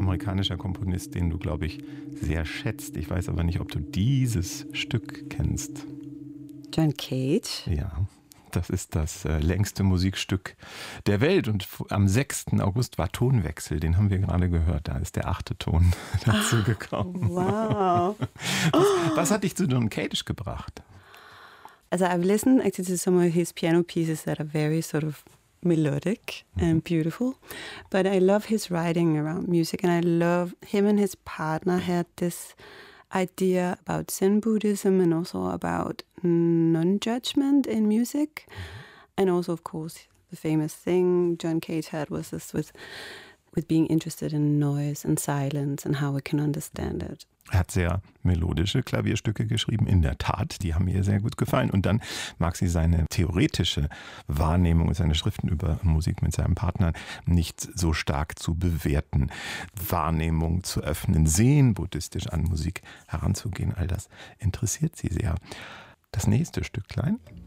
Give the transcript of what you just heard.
amerikanischer Komponist, den du, glaube ich, sehr schätzt. Ich weiß aber nicht, ob du dieses Stück kennst. John Cage? Ja, das ist das längste Musikstück der Welt. Und am 6. August war Tonwechsel, den haben wir gerade gehört. Da ist der 8. Ton dazu gekommen. Wow. Was hat dich zu John Cage gebracht? Also I've listened actually to some of his piano pieces that are very sort of melodic and beautiful, but I love his writing around music, and I love him and his partner had this idea about Zen Buddhism and also about non-judgment in music. And also, of course, the famous thing John Cage had was this with being interested in noise and silence and how we can understand it. Er hat sehr melodische Klavierstücke geschrieben, in der Tat, die haben mir sehr gut gefallen. Und dann mag sie seine theoretische Wahrnehmung und seine Schriften über Musik mit seinem Partner nicht so stark zu bewerten. Wahrnehmung zu öffnen, Sehen buddhistisch an Musik heranzugehen, all das interessiert sie sehr. Das nächste Stücklein